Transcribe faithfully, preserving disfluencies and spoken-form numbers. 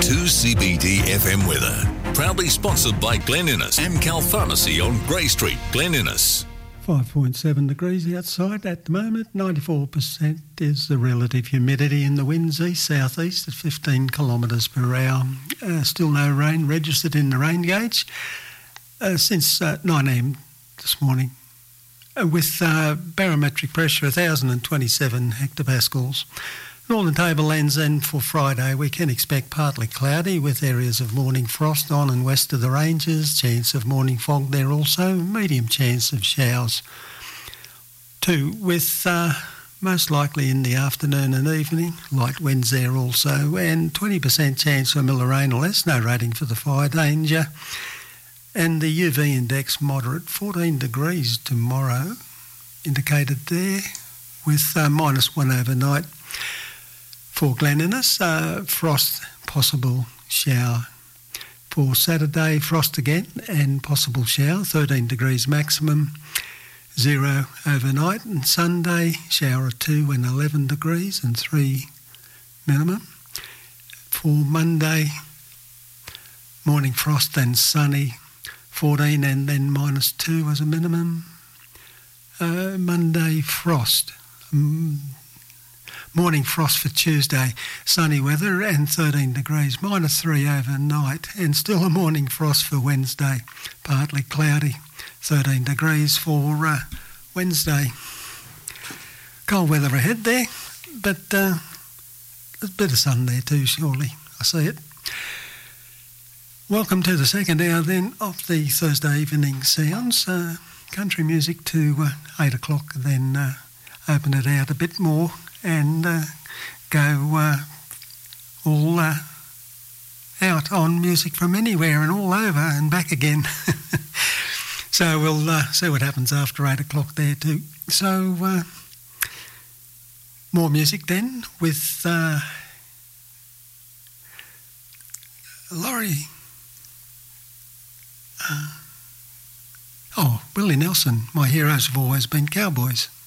two C B D F M weather. Proudly sponsored by Glen Innes, Amcal Pharmacy on Grey Street, Glen Innes. five point seven degrees outside at the moment. ninety-four percent is the relative humidity, in the winds east-southeast at fifteen kilometres per hour. Uh, still no rain registered in the rain gauge uh, since uh, nine a m this morning, uh, with uh, barometric pressure one thousand twenty-seven hectopascals. Northern Tablelands, then for Friday we can expect partly cloudy with areas of morning frost on and west of the ranges, chance of morning fog there also, medium chance of showers too, with uh, most likely in the afternoon and evening, light winds there also, and twenty percent chance for miller rain or less, no rating for the fire danger, and the U V index moderate, fourteen degrees tomorrow indicated there, with uh, minus one overnight. For Glen Innes, uh, frost, possible shower. For Saturday, frost again and possible shower, thirteen degrees maximum, zero overnight. And Sunday, shower of two and eleven degrees and three minimum. For Monday, morning frost and sunny, fourteen and then minus two as a minimum. Uh, Monday, frost. Um, Morning frost for Tuesday, sunny weather and thirteen degrees, minus three overnight, and still a morning frost for Wednesday, partly cloudy, thirteen degrees for uh, Wednesday. Cold weather ahead there, but uh, there's a bit of sun there too, surely, I see it. Welcome to the second hour then of the Thursday evening sounds. Uh, country music to uh, eight o'clock, then uh, open it out a bit more and uh, go uh, all uh, out on music from anywhere and all over and back again. So we'll uh, see what happens after eight o'clock there too. So uh, more music then with uh, Laurie. Uh, oh, Willie Nelson, my heroes have always been cowboys.